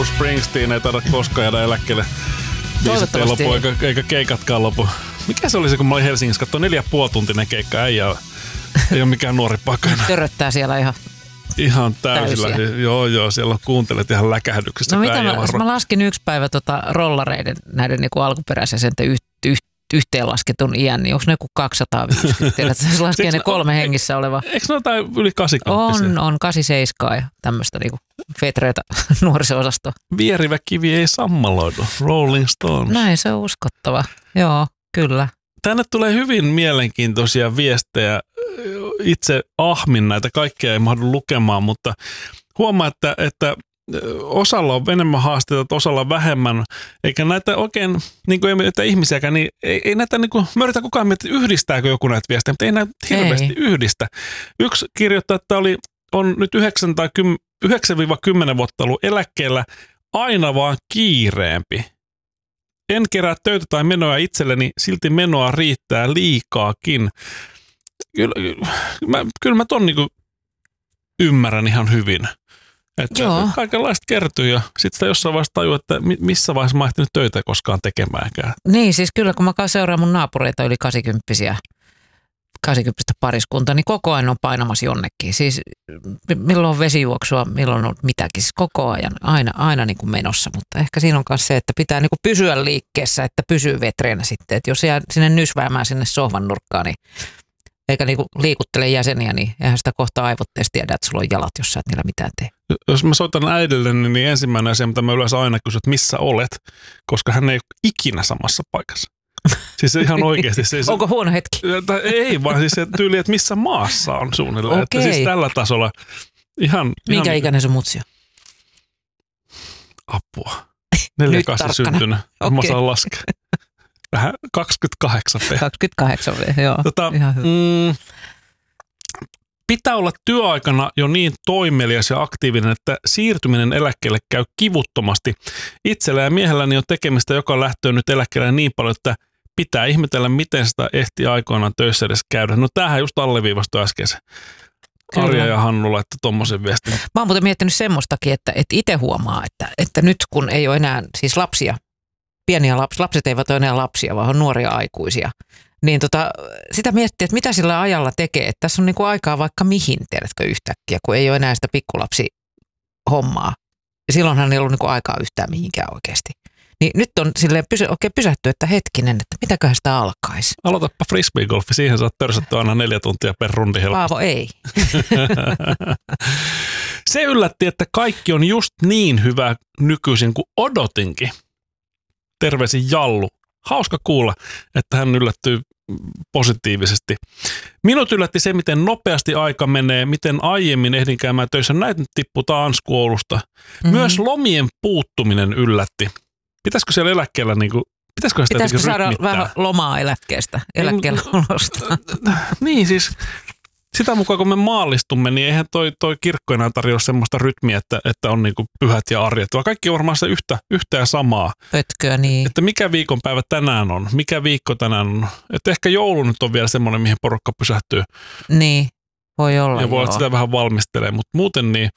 Bruce Springsteen ei taida koskaan jäädä eläkkeelle. Biisit ei lopu, eikä keikatkaan lopu. Mikä se oli se, kun mä olin Helsingissä, katsoin 4,5-tuntinen keikka, ei ole mikään nuori paikka. Töröttää siellä ihan täysillä. Joo, siellä kuuntelet ihan läkähdyksistä. No mitä mä laskin yksi päivä rollareiden näiden niinku alkuperäisen yhteenlasketun iän, niin onko ne joku 250? Se laskee ne 3 hengissä oleva. Eikö ne jotain yli 80? On 87 ja tämmöistä niinku fetreitä nuoriso-osastoa. Vierivä kivi ei sammaloidu. Rolling Stones. Näin se on uskottava. Joo, kyllä. Tänne tulee hyvin mielenkiintoisia viestejä. Itse ahmin näitä, kaikkea ei mahdu lukemaan, mutta huomaa, että osalla on enemmän haasteita, osalla on vähemmän, eikä näitä oikein, niin kuin ei näitä ihmisiäkään, niin ei näitä, niin kuin, mä yritän kukaan miettiä, yhdistääkö joku näitä viestejä, mutta ei näitä hirveästi yhdistä. Yksi kirjoittaa, että on nyt 9-10 vuotta ollut eläkkeellä aina vaan kiireempi. En kerää töitä tai menoa itselleni, silti menoa riittää liikaakin. Kyllä mä ton niinku ymmärrän ihan hyvin. Että kaikenlaista kertyy ja sitten sitä jossain vaiheessa tajuu, että missä vaiheessa mä en ehtinyt töitä koskaan tekemäänkään. Niin, siis kyllä kun mä seuraan mun naapureita yli 80 pariskunta, niin koko ajan on painamassa jonnekin. Siis milloin on vesijuoksua, milloin on mitäkin, siis koko ajan, aina niin kuin menossa. Mutta ehkä siinä on myös se, että pitää niin kuin pysyä liikkeessä, että pysyy vetreänä sitten. Että jos jää sinne nysväämään sinne sohvan nurkkaan, niin eikä niinku liikuttele jäseniä, niin eihän sitä kohta aivotteessa tiedä, että sulla on jalat, jos sä et niillä mitään tee. Jos mä soitan äidille, niin ensimmäinen asia, mitä mä yleensä aina kysyn, että missä olet, koska hän ei ole ikinä samassa paikassa. Siis ihan oikeasti. Siis, onko huono hetki? Ei, vaan siis se tyyli, että missä maassa on suunnilleen. Että siis tällä tasolla ihan... Minkä ikäinen sun mutsi on? Apua. 48 syntynyt. Mä saan laskea. Vähän 28. 28, joo. Ihan hyvä. Pitää olla työaikana jo niin toimelias ja aktiivinen, että siirtyminen eläkkeelle käy kivuttomasti. Itsellä ja miehelläni on tekemistä joka lähtöön nyt eläkkeelle niin paljon, että pitää ihmetellä, miten sitä ehti aikoinaan töissä edes käydä. No tämähän just alleviivastui äskeisen. Arja ja Hannu laittoi tommosen viestin. Mä oon muuten miettinyt semmoistakin, että itse huomaa, että nyt kun ei ole enää siis lapsia, pieniä lapset eivät ole enää lapsia, vaan on nuoria aikuisia. Niin sitä miettii, että mitä sillä ajalla tekee. Että tässä on niinku aikaa vaikka mihin, tiedätkö, yhtäkkiä, kun ei ole enää sitä pikkulapsi-hommaa. Ja silloinhan ei ollut niinku aikaa yhtään mihinkään oikeasti. Niin nyt on silleen oikein pysähty, että hetkinen, että mitäköhän sitä alkaisi. Aloitapa frisbeegolfi, siihen saat törsättyä aina 4 tuntia per rundi helposti. Paavo ei. Se yllätti, että kaikki on just niin hyvä nykyisin kuin odotinkin. Terveisin Jallu. Hauska kuulla, että hän yllättyy positiivisesti. Minut yllätti se, miten nopeasti aika menee, miten aiemmin ehdin käymään töissä. Näitä nyt tippuu taas koulusta. Mm-hmm. Myös lomien puuttuminen yllätti. Pitäisikö siellä eläkkeellä pitäisikö saada vähän lomaa eläkkeellä olosta? Niin siis sitä mukaan kun me maallistumme, niin eihän toi kirkko enää tarjoa semmoista rytmiä, että on niinku pyhät ja arjet, vaan kaikki on varmaan se yhtä ja samaa. Pötköä, niin. Että mikä viikonpäivä tänään on, mikä viikko tänään on. Että ehkä joulu nyt on vielä semmoinen, mihin porukka pysähtyy. Niin, voi olla. Ja voi sitä vähän valmistelee, mutta muuten niin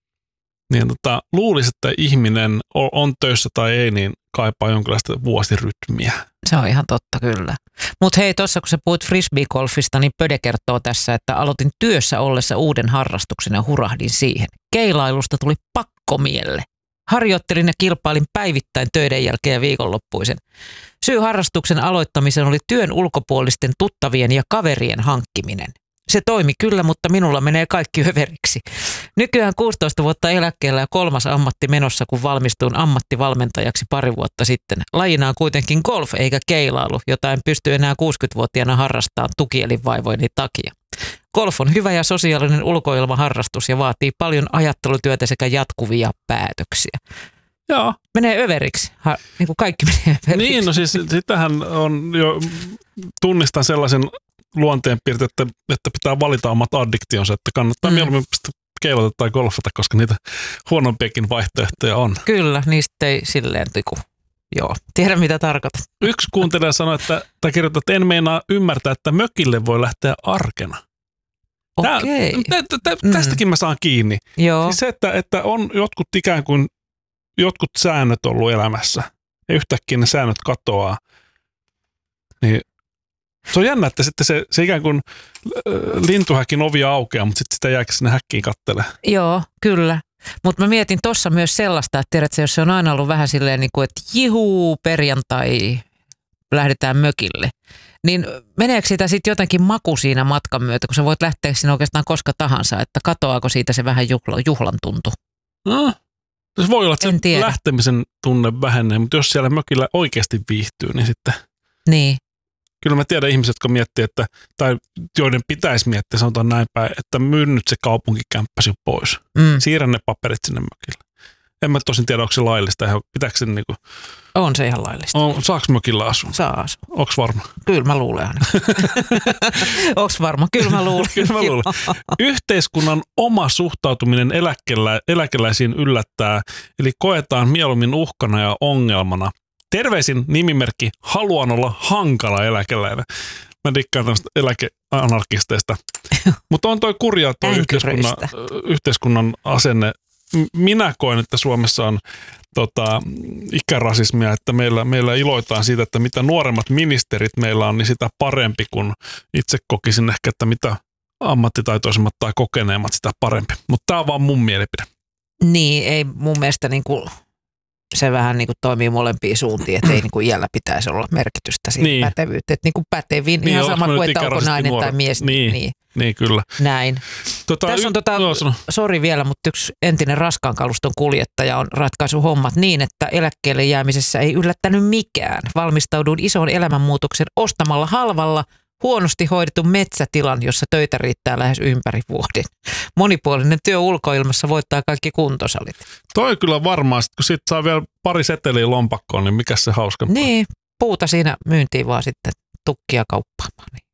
luulisi, että ihminen on töissä tai ei, niin kaipaa jonkinlaista vuosirytmiä. Se on ihan totta, kyllä. Mutta hei, tuossa kun sä puhuit frisbeegolfista, niin Pöde kertoo tässä, että aloitin työssä ollessa uuden harrastuksen ja hurahdin siihen. Keilailusta tuli pakkomielle. Harjoittelin ja kilpailin päivittäin töiden jälkeen ja viikonloppuisen. Syy harrastuksen aloittamiseen oli työn ulkopuolisten tuttavien ja kaverien hankkiminen. Se toimi kyllä, mutta minulla menee kaikki överiksi. Nykyään 16 vuotta eläkkeellä ja 3. ammatti menossa, kun valmistuin ammattivalmentajaksi 2 vuotta sitten. Lajina on kuitenkin golf eikä keilailu, jota en pysty enää 60-vuotiaana harrastamaan tukielinvaivoini takia. Golf on hyvä ja sosiaalinen ulkoilmaharrastus ja vaatii paljon ajattelutyötä sekä jatkuvia päätöksiä. Joo. Menee överiksi. Niin kuin kaikki menee överiksi. Niin, no siis sitähän on jo, tunnistan sellaisen luonteenpiirteet, että pitää valita omat addiktionsa, että kannattaa mieluummin keilata tai golfata, koska niitä huonompiakin vaihtoehtoja on. Kyllä, niistä ei silleen joo, tiedä mitä tarkoitat. Yksi kuuntelija sanoi, tai kirjoittaa, että en meinaa ymmärtää, että mökille voi lähteä arkena. Okei. Tästäkin mä saan kiinni. Joo. Siis se, että on jotkut ikään kuin jotkut säännöt ollut elämässä ja yhtäkkiä ne säännöt katoaa, niin se on jännä, että sitten se ikään kuin lintuhäkin ovi aukeaa, mutta sitten sitä jääkö sinne häkkiin kattele. Joo, kyllä. Mutta mä mietin tuossa myös sellaista, että tiedätkö, jos se on aina ollut vähän silleen, niin kuin, että jihuu, perjantai, lähdetään mökille. Niin meneekö siitä sitten jotenkin maku siinä matkan myötä, kun sä voit lähteä sinne oikeastaan koska tahansa, että katoaako siitä se vähän juhlan tuntu? No, se voi olla, että se lähtemisen tunne vähenee, mutta jos siellä mökillä oikeasti viihtyy, niin sitten... Niin. Kyllä mä tiedän ihmiset, jotka miettii, tai joiden pitäisi miettiä, sanotaan näin päin, että myyn nyt se kaupunkikämppäsi pois. Siirrän ne paperit sinne mökille. En mä tosin tiedä, onko se laillista. Pitääkö se niinku... On se ihan laillista. Saaks mökillä asua? Saa asua. Onks varma? Kyllä mä luulen aina. Onks varma? Kyllä mä luulen. Kyllä mä luulen. Yhteiskunnan oma suhtautuminen eläkeläisiin yllättää, eli koetaan mieluummin uhkana ja ongelmana. Terveisin nimimerkki, haluan olla hankala eläkeläinen. Mä dikkaan tämmöistä eläkeanarkisteista. Mutta on toi kurja toi yhteiskunnan asenne. Minä koen, että Suomessa on ikärasismia, että meillä iloitaan siitä, että mitä nuoremmat ministerit meillä on, niin sitä parempi, kun itse kokisin ehkä, että mitä ammattitaitoisemmat tai kokeneemmat, sitä parempi. Mutta tämä on vaan mun mielipide. Niin, ei mun mielestä niinku... Se vähän niin kuin toimii molempiin suuntiin, että ei niin kuin iällä pitäisi olla merkitystä siitä pätevyyttä. Että niin kuin pätevin, niin, ihan sama kuin, että onko nainen tai mies. Niin kyllä. Näin. Tässä on sori vielä, mutta yksi entinen raskaan kaluston kuljettaja on ratkaissut hommat niin, että eläkkeelle jäämisessä ei yllättänyt mikään. Valmistauduin isoon elämänmuutoksen ostamalla halvalla huonosti hoidetun metsätilan, jossa töitä riittää lähes ympäri vuoden. Monipuolinen työ ulkoilmassa voittaa kaikki kuntosalit. Toi kyllä varmaan, kun siitä saa vielä pari seteliä lompakkoon, niin mikä se hauska? Niin, puuta siinä myyntiin vaan sitten tukkia kauppaamaan.